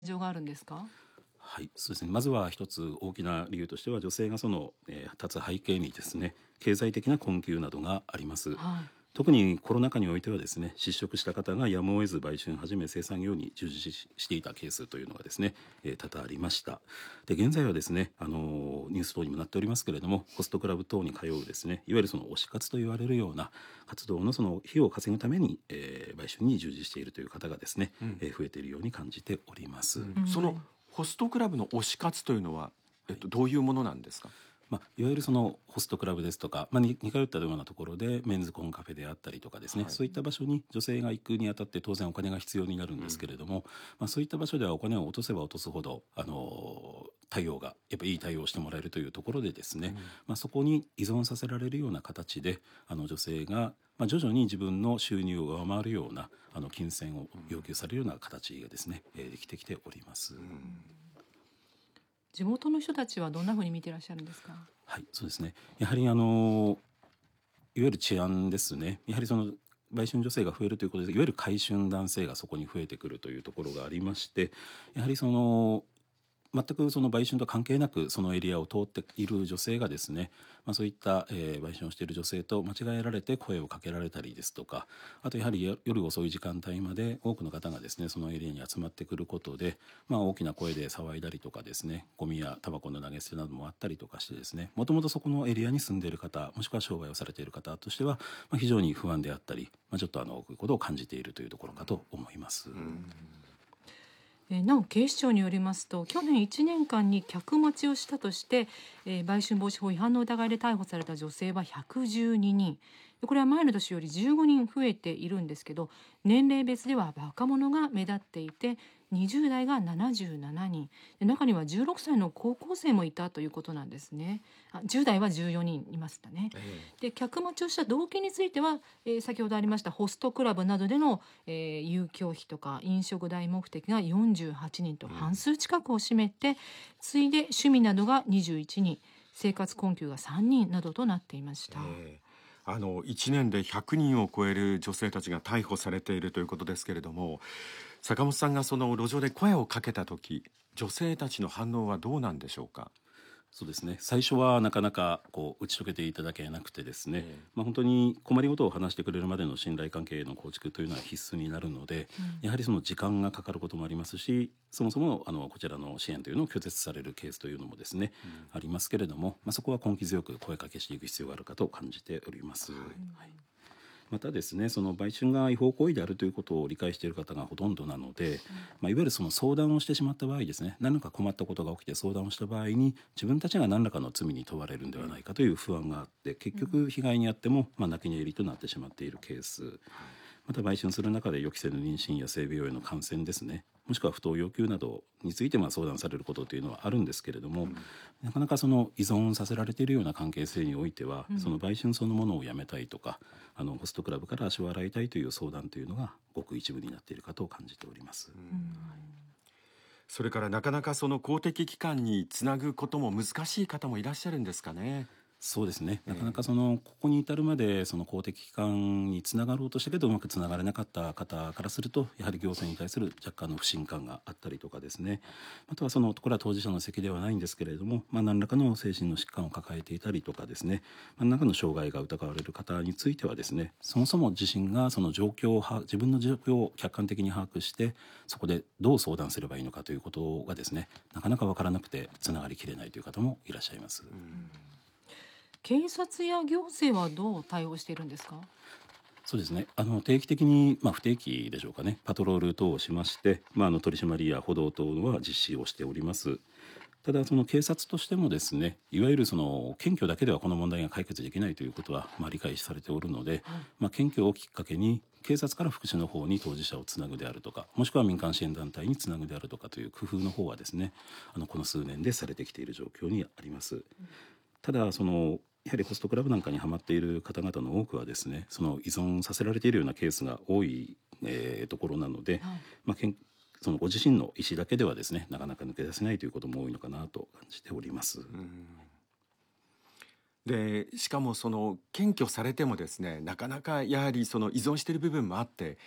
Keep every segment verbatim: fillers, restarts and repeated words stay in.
情があるんですか？ はい、そうですね。まずは一つ大きな理由としては、女性がその、えー立つ背景にですね、経済的な困窮などがあります。 はい。 特にコロナ禍においてはですね、失職した方がやむを得ず売春はじめ生産業に従事ししていたケースというのがですね、えー多々ありました。で、現在はですね、あのーニュース等にもなっておりますけれども、ホストクラブ等に通うですね、いわゆるその推し活と言われるような活動のその費用を稼ぐために、えー売春に従事しているという方がですね、えー増えているように感じております。 うん、 そのはい。 ホストクラブの推し活というのは、えっと、どういうものなんですか？ まあ、いわゆるそのホストクラブですとか、まあ、に似通ったようなところでメンズコンカフェであったりとかですね、 はい、 そういった場所に女性が行くにあたって当然お金が必要になるんですけれども、まあ、そういった場所ではお金を落とせば落とすほど、あの対応がやっぱいい対応をしてもらえるというところでですね、まあ、そこに依存させられるような形であの女性がまあ徐々に自分の収入を上回るようなあの金銭を要求されるような形がですね、えーできてきております。 地元の人たちはどんな風に見てらっしゃるんですか？ はい、そうですね。やはりあのいわゆる治安ですね。やはりその売春女性が増えるということで、いわゆる買春男性がそこに増えてくるというところがありまして、やはりその全くその売春と関係なくそのエリアを通っている女性がですね、まあ、そういった、えー売春をしている女性と間違えられて声をかけられたりですとか、あとやはり夜夜遅い時間帯まで多くの方がですねそのエリアに集まってくることで、まあ、大きな声で騒いだりとかですね、ゴミやタバコの投げ捨てなどもあったりとかしてですね、もともとそこのエリアに住んでいる方もしくは商売をされている方としては、まあ、非常に不安であったり、まあ、ちょっとあのこういうことを感じているというところかと思います。 えーなお警視庁によりますと、去年いちねんかんに客待ちをしたとして、えー売春防止法違反の疑いで逮捕された女性はひゃくじゅうににんで、これは前の年よりじゅうごにん増えているんですけど、年齢別では若者が目立っていて、にじゅう代がななじゅうななにんで、中にはじゅうろくさいの高校生もいたということなんですね。あ、じゅう代はじゅうよにんいましたね。で、客待ちをした動機については、えー先ほどありましたホストクラブなどでの、えー遊興費とか飲食代目的がよんじゅうはちにんと半数近くを占めて、次いで趣味などがにじゅういちにん、生活困窮がさんにんなどとなっていました。 えーあのいちねんでひゃくにんを超える女性たちが逮捕されているということですけれども、坂本さんがその路上で声をかけた時、女性たちの反応はどうなんでしょうか？ そうですね、最初はなかなかこう打ち解けていただけなくてですね、 ええまあ、本当に困りごとを話してくれるまでの信頼関係の構築というのは必須になるので、やはりその時間がかかることもありますし、そもそもあのこちらの支援というのを拒絶されるケースというのもですね、ありますけれども、まあ、そこは根気強く声かけしていく必要があるかと感じております。はい。またですね、その売春が違法行為であるということを理解している方がほとんどなので、まあ、いわゆるその相談をしてしまった場合ですね、何らか困ったことが起きて相談をした場合に自分たちが何らかの罪に問われるんではないかという不安があって、結局被害に遭っても、まあ、泣き寝入りとなってしまっているケース、また売春する中で予期せぬ妊娠や性病への感染ですね、もしくは不当要求などについてまあ相談されることというのはあるんですけれども、なかなかその依存させられているような関係性においては、その売春そのものをやめたいとか、あのホストクラブから足を洗いたいという相談というのがごく一部になっているかと感じております。 それからなかなかその公的機関につなぐことも難しい方もいらっしゃるんですかね？ そうですね、なかなかそのここに至るまでその公的機関につながろうとしたけどうまくつながれなかった方からすると、やはり行政に対する若干の不信感があったりとかですね、あとはそのこれは当事者の責ではないんですけれども、まあ、何らかの精神の疾患を抱えていたりとかですね、まあ、何らかの障害が疑われる方についてはですね、そもそも自身がその状況を把自分の状況を客観的に把握してそこでどう相談すればいいのかということがですね、なかなか分からなくてつながりきれないという方もいらっしゃいます。 警察や行政はどう対応しているんですか？ そうですね、あの定期的に、まあ、不定期でしょうかね、パトロール等をしまして、まあ、あの取り締まりや補導等は実施をしております。ただその警察としてもですね、いわゆるその検挙だけではこの問題が解決できないということはまあ理解されておるので、まあ、検挙をきっかけに警察から福祉の方に当事者をつなぐであるとか、もしくは民間支援団体につなぐであるとかという工夫の方はですね、あのこの数年でされてきている状況にあります。ただそのやはりホストクラブなんかにはまっている方々の多くはですね、その依存させられているようなケースが多い、えーところなので、 はい。 まあ、けんそのご自身の意思だけではですね、なかなか抜け出せないということも多いのかなと感じております。 でしかもその検挙されてもですね、なかなかやはりその依存している部分もあって、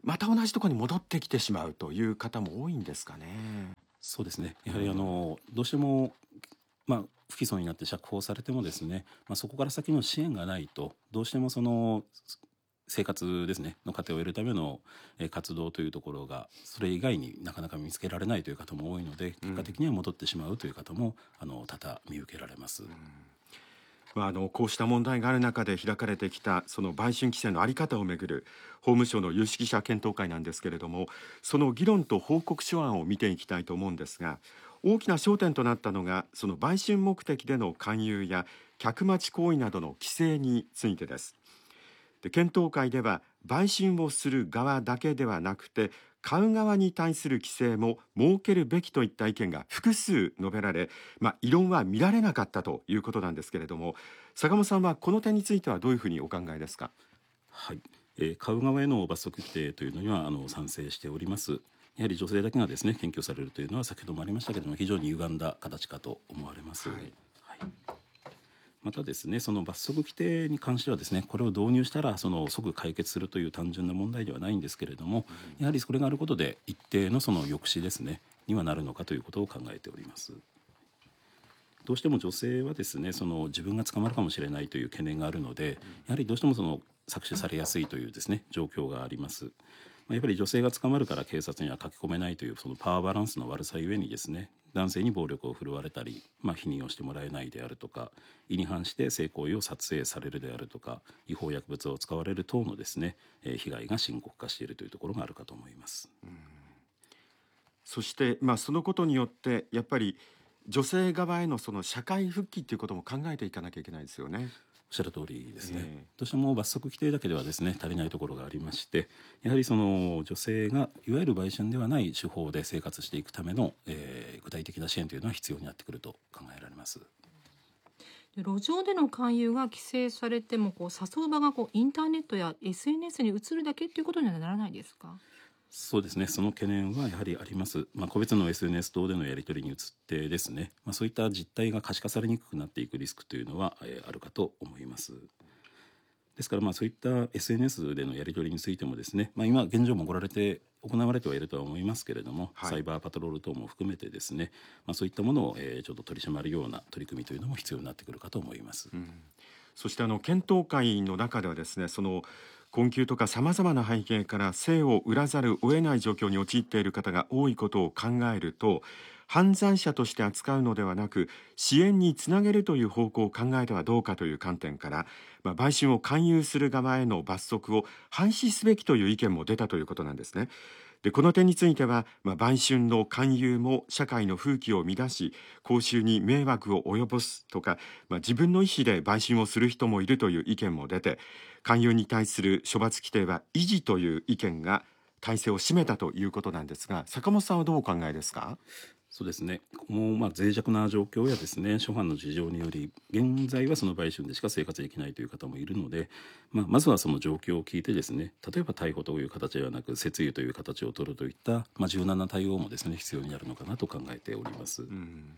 また同じところに戻ってきてしまうという方も多いんですかね。 そうですね。やはりあのどうしても、まあ、不起訴になって釈放されてもですね、まあ、そこから先の支援がないとどうしてもその生活ですねの糧を得るためのえー活動というところがそれ以外になかなか見つけられないという方も多いので、結果的には戻ってしまうという方もあの多々見受けられます。 まあ、あのこうした問題がある中で開かれてきたその売春規制の在り方をめぐる法務省の有識者検討会なんですけれども、その議論と報告書案を見ていきたいと思うんですが、大きな焦点となったのがその売春目的での勧誘や客待ち行為などの規制についてです。で検討会では売春をする側だけではなくて買う側に対する規制も設けるべきといった意見が複数述べられ、まあ、異論は見られなかったということなんですけれども、坂本さんはこの点についてはどういうふうにお考えですか。 はい、えー買う側への罰則規定というのにはあの賛成しております。やはり女性だけがですね検挙されるというのは先ほどもありましたけれども非常に歪んだ形かと思われます。 はいはいまたですねその罰則規定に関してはですねこれを導入したらその即解決するという単純な問題ではないんですけれども、やはりそれがあることで一定のその抑止ですねにはなるのかということを考えております。どうしても女性はですねその自分が捕まるかもしれないという懸念があるので、やはりどうしてもその搾取されやすいというですね状況があります。まあやっぱり女性が捕まるから警察には書き込めないというそのパワーバランスの悪さゆえにですね男性に暴力を振るわれたり、まあ、否認をしてもらえないであるとか意に反して性行為を撮影されるであるとか違法薬物を使われる等のですね、えー被害が深刻化しているというところがあるかと思います。 そして、まあ、そのことによってやっぱり女性側へのその社会復帰ということも考えていかなきゃいけないですよね。 おっしゃる通りですね、 ええどうしても罰則規定だけではですね足りないところがありまして、やはりその女性がいわゆる売春ではない手法で生活していくための、えー具体的な支援というのは必要になってくると考えられます。 で路上での勧誘が規制されてもこう誘う場がこうインターネットや エスエヌエス に移るだけっていうことにはならないですか。 そうですねその懸念はやはりあります。まあ、個別の エスエヌエス 等でのやり取りに移ってですね、まあ、そういった実態が可視化されにくくなっていくリスクというのは、えーあるかと思います。ですからまあそういった エスエヌエス でのやり取りについてもですね、まあ、今現状も行われて行われてはいるとは思いますけれども、 はいサイバーパトロール等も含めてですね、まあ、そういったものを、えーちょっと取り締まるような取り組みというのも必要になってくるかと思います。 そしてあの検討会の中ではですね、その困窮とかさまざまな背景から性を売らざるを得ない状況に陥っている方が多いことを考えると、犯罪者として扱うのではなく支援につなげるという方向を考えてはどうかという観点から、まあ、売春を勧誘する側への罰則を廃止すべきという意見も出たということなんですね。でこの点については、まあ、売春の勧誘も社会の風紀を乱し公衆に迷惑を及ぼすとか、まあ、自分の意思で売春をする人もいるという意見も出て、勧誘に対する処罰規定は維持という意見が大勢を占めたということなんですが、坂本さんはどうお考えですか。 そうですねもうまあ脆弱な状況やですね諸般の事情により現在はその売春でしか生活できないという方もいるので、まあ、まずはその状況を聞いてですね例えば逮捕という形ではなく説諭という形を取るといった、まあ、柔軟な対応もですね必要になるのかなと考えております。 うん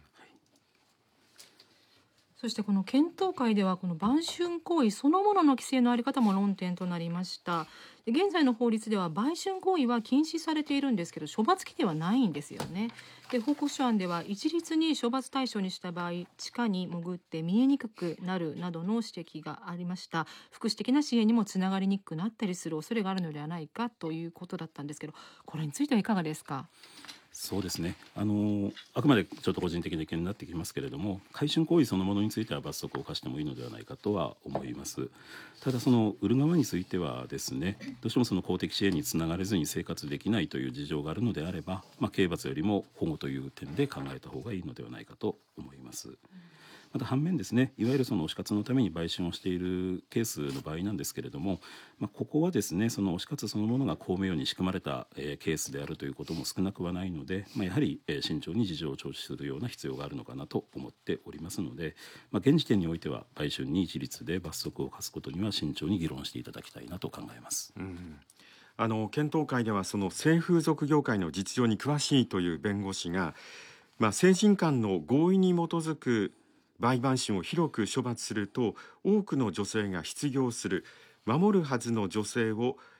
そしてこの検討会ではこの売春行為そのものの規制のあり方も論点となりました。で現在の法律では売春行為は禁止されているんですけど処罰規定はないんですよね。で報告書案では一律に処罰対象にした場合地下に潜って見えにくくなるなどの指摘がありました。福祉的な支援にもつながりにくくなったりする恐れがあるのではないかということだったんですけど、これについてはいかがですか。 そうですねあのあくまでちょっと個人的な意見になってきますけれども、買春行為そのものについては罰則を課してもいいのではないかとは思います。ただその売る側についてはですねどうしてもその公的支援につながれずに生活できないという事情があるのであれば、まあ、刑罰よりも保護という点で考えた方がいいのではないかと思います。また反面ですねいわゆるその推し活のために売春をしているケースの場合なんですけれども、まあ、ここはですねその推し活そのものが巧妙に仕組まれた、えーケースであるということも少なくはないので、まあ、やはり、えー慎重に事情を聴取するような必要があるのかなと思っておりますので、まあ、現時点においては売春に一律で罰則を課すことには慎重に議論していただきたいなと考えます。 うんあの検討会ではその性風俗業界の実情に詳しいという弁護士が、まあ、成人間の合意に基づく売買春を広く処罰すると多くの女性が失業する、守るはずの女性を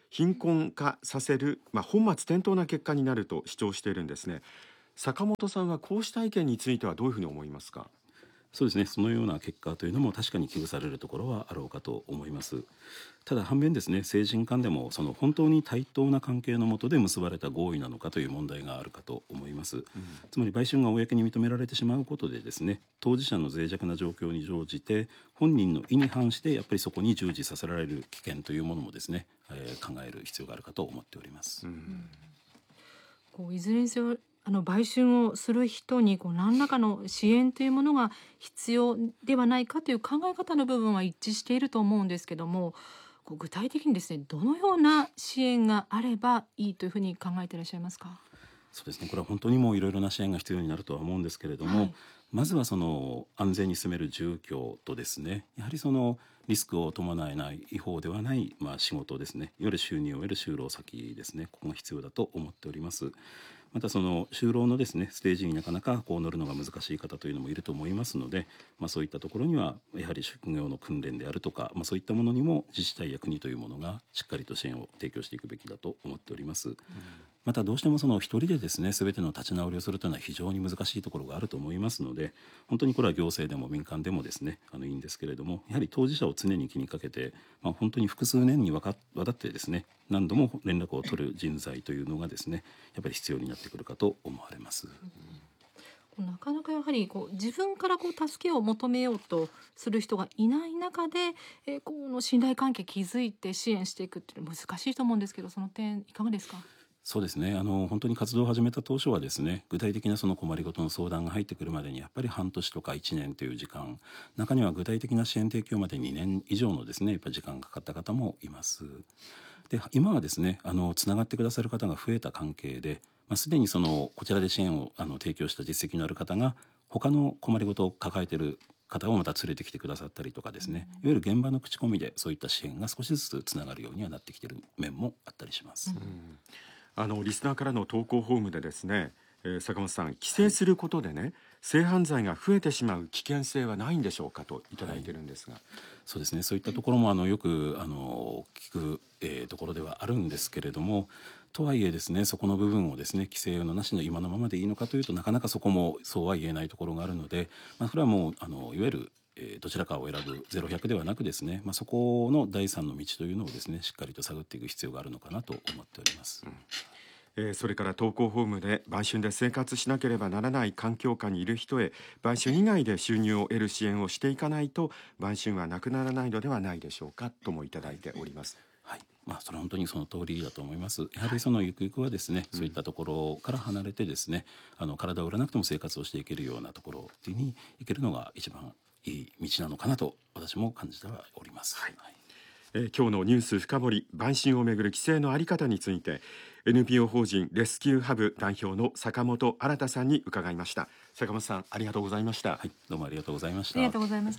貧困化させる、まあ、本末転倒な結果になると主張しているんですね。坂本さんはこうした意見についてはどういうふうに思いますか？ そうですね、そのような結果というのも確かに危惧されるところはあろうかと思います。ただ反面ですね、成人間でもその本当に対等な関係の下で結ばれた合意なのかという問題があるかと思います、うん、つまり売春が公に認められてしまうことでですね、当事者の脆弱な状況に乗じて本人の意に反してやっぱりそこに従事させられる危険というものもですね、えー、考える必要があるかと思っております、うん、 こういずれにせよあの売春をする人にこう何らかの支援というものが必要ではないかという考え方の部分は一致していると思うんですけども、こう具体的にですね、どのような支援があればいいというふうに考えていらっしゃいますか？ そうですね、これは本当にもういろいろな支援が必要になるとは思うんですけれども、はい、まずはその安全に住める住居とですね、やはりそのリスクを伴えない違法ではない、まあ、仕事ですね、いわゆる収入を得る就労先ですね、ここが必要だと思っております。またその就労のですねステージになかなかこう乗るのが難しい方というのもいると思いますので、まあ、そういったところにはやはり職業の訓練であるとか、まあ、そういったものにも自治体や国というものがしっかりと支援を提供していくべきだと思っております、うん、またどうしてもその一人でですね全ての立ち直りをするというのは非常に難しいところがあると思いますので、本当にこれは行政でも民間でもですねあのいいんですけれども、やはり当事者を常に気にかけて、まあ、本当に複数年にわかわたってですね何度も連絡を取る人材というのがですねやっぱり必要になってくるかと思われます、 うん、なかなかやはりこう自分からこう助けを求めようとする人がいない中で、えー、この信頼関係築いて支援していくっていうのは難しいと思うんですけど、その点いかがですか？ そうですね、あの本当に活動を始めた当初はですね、具体的なその困りごとの相談が入ってくるまでにやっぱり半年とかいちねんという時間、中には具体的な支援提供までにねん以上のですねやっぱり時間がかかった方もいます。で今はですねあのつながってくださる方が増えた関係で、まあ、すでにそのこちらで支援をあの提供した実績のある方が他の困りごとを抱えている方をまた連れてきてくださったりとかですね、いわゆる現場の口コミでそういった支援が少しずつつながるようにはなってきている面もあったりします、うん、 あのリスナーからの投稿フォームでですね、えー、坂本さん、規制することでね性犯罪が増えてしまう危険性はないんでしょうかといただいているんですが、はい、 そうですね、そういったところもあのよくあの聞く、えー、ところではあるんですけれども、とはいえですねそこの部分をですね規制のなしの今のままでいいのかというとなかなかそこもそうは言えないところがあるので、まあ、それはもうあのいわゆるえー、どちらかを選ぶゼロひゃくではなくですね、まあ、そこの第三の道というのをですねしっかりと探っていく必要があるのかなと思っております、 うん、えー、それから投稿フォームで売春で生活しなければならない環境下にいる人へ売春以外で収入を得る支援をしていかないと売春はなくならないのではないでしょうかともいただいております。 はい、まあ、それは本当にその通りだと思います。やはりそのゆくゆくはですね、そういったところから離れてですね、あの体を売らなくても生活をしていけるようなところに行けるのが一番いい道なのかなと私も感じてはおります、はいはい。 えー、今日のニュース深掘り、売春をめぐる規制のあり方について エヌピーオー 法人レスキューハブ代表の坂本新さんに伺いました。坂本さん、ありがとうございました。 はい、どうもありがとうございました。 ありがとうございました。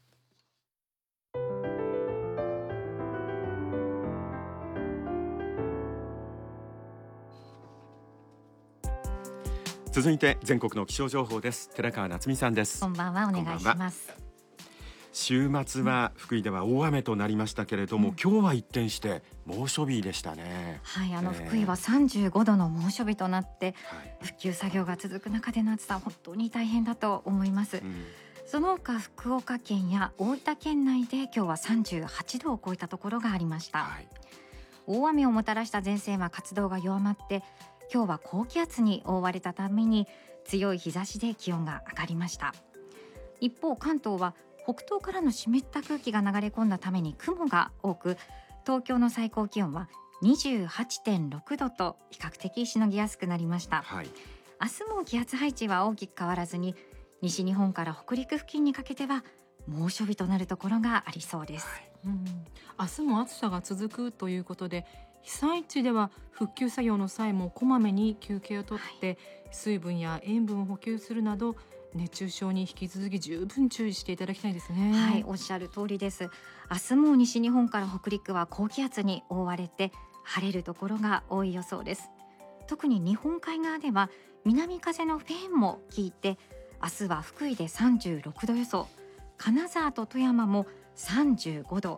続いて全国の気象情報です。寺川夏美さんです。 こんばんは、お願いします。 週末は福井では大雨となりましたけれども、うん、今日は一転して猛暑日でしたね。 はい、あの福井はさんじゅうごどの猛暑日となって、えー、復旧作業が続く中での暑さ、本当に大変だと思います、うん、その他福岡県や大分県内で今日はさんじゅうはちどを超えたところがありました、はい、大雨をもたらした前線は活動が弱まって今日は高気圧に覆われたために強い日差しで気温が上がりました。一方、関東は北東からの湿った空気が流れ込んだために雲が多く、東京の最高気温は にじゅうはちてんろくどと比較的しのぎやすくなりました、はい、明日も気圧配置は大きく変わらずに西日本から北陸付近にかけては猛暑日となるところがありそうです、はい、 うん、明日も暑さが続くということで被災地では復旧作業の際もこまめに休憩をとって、はい、水分や塩分を補給するなど熱中症に引き続き十分注意していただきたいですね。 はい、おっしゃる通りです。明日も西日本から北陸は高気圧に覆われて晴れるところが多い予想です。特に日本海側では南風のフェーンも効いて明日は福井でさんじゅうろくど予想、金沢と富山もさんじゅうごど、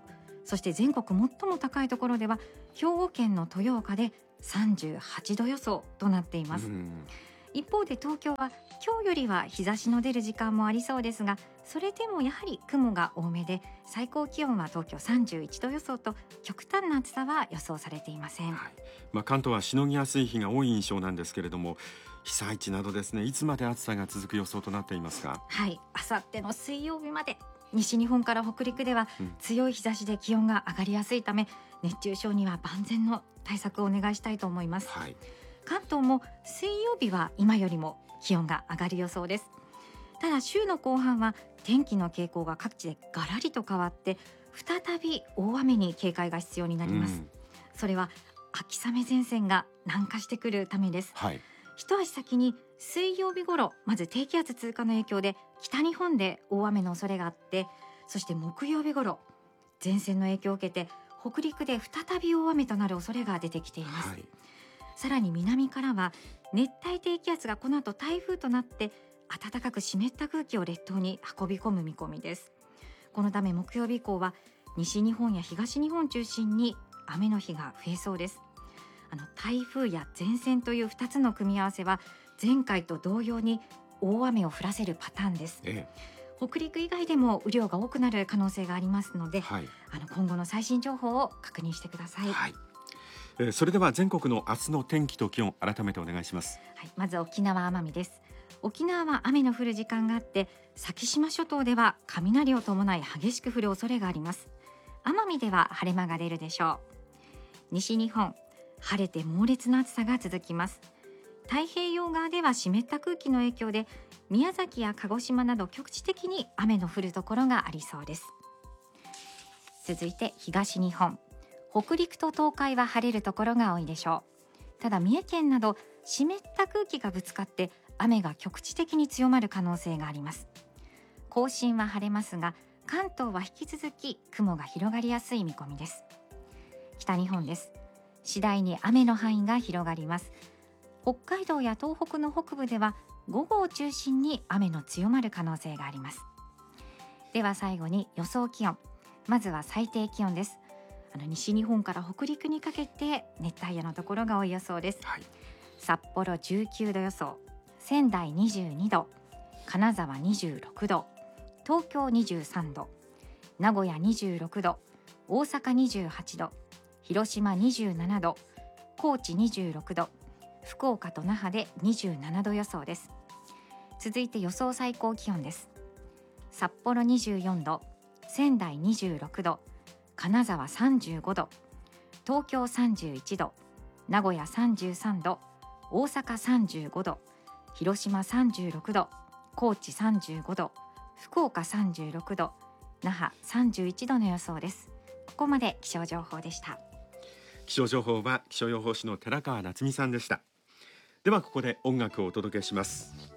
そして全国最も高いところでは兵庫県の豊岡でさんじゅうはちど予想となっています。一方で東京は今日よりは日差しの出る時間もありそうですが、それでもやはり雲が多めで、最高気温は東京さんじゅういちど予想と極端な暑さは予想されていません。 はい、まあ、関東はしのぎやすい日が多い印象なんですけれども、被災地などですね、いつまで暑さが続く予想となっていますか？ はい、あさっての水曜日まで西日本から北陸では強い日差しで気温が上がりやすいため、熱中症には万全の対策をお願いしたいと思います。 はい、 関東も水曜日は今よりも気温が上がる予想です。ただ週の後半は天気の傾向が各地でガラリと変わって、再び大雨に警戒が必要になります。うん、それは秋雨前線が南下してくるためです。 はい、 一足先に水曜日頃、まず低気圧通過の影響で北日本で大雨の恐れがあって、そして木曜日頃前線の影響を受けて北陸で再び大雨となる恐れが出てきています。はい、さらに南からは熱帯低気圧がこの後台風となって暖かく湿った空気を列島に運び込む見込みです。このため木曜日以降は西日本や東日本中心に雨の日が増えそうです。あの台風や前線というふたつの組み合わせは前回と同様に大雨を降らせるパターンです。ええ、北陸以外でも雨量が多くなる可能性がありますので、はい、あの今後の最新情報を確認してください。 はい、えー、それでは全国の明日の天気と気温、改めてお願いします。 はい、まず沖縄奄美です。沖縄は雨の降る時間があって、先島諸島では雷を伴い激しく降る恐れがあります。奄美では晴れ間が出るでしょう。西日本、晴れて猛烈な暑さが続きます。太平洋側では湿った空気の影響で宮崎や鹿児島など局地的に雨の降るところがありそうです。続いて東日本、北陸と東海は晴れるところが多いでしょう。ただ三重県など湿った空気がぶつかって雨が局地的に強まる可能性があります。甲信は晴れますが、関東は引き続き雲が広がりやすい見込みです。北日本です。次第に雨の範囲が広がります。北海道や東北の北部では午後を中心に雨の強まる可能性があります。では最後に予想気温。まずは最低気温です。あの西日本から北陸にかけて熱帯夜のところが多い予想です。はい、札幌じゅうきゅうど予想、仙台にじゅうにど、金沢にじゅうろくど、東京にじゅうさんど、名古屋にじゅうろくど、大阪にじゅうはちど、広島にじゅうななど、高知にじゅうろくど、福岡と那覇でにじゅうななど予想です。続いて予想最高気温です。札幌にじゅうよんど、仙台にじゅうろくど、金沢さんじゅうごど、東京さんじゅういちど、名古屋さんじゅうさんど、大阪さんじゅうごど、広島さんじゅうろくど、高知さんじゅうごど、福岡さんじゅうろくど、那覇さんじゅういちどの予想です。ここまで気象情報でした。 気象情報は気象予報士の寺川夏美さんでした。ではここで音楽をお届けします。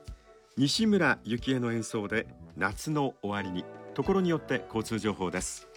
西村幸恵の演奏で夏の終わりに。ところによって交通情報です。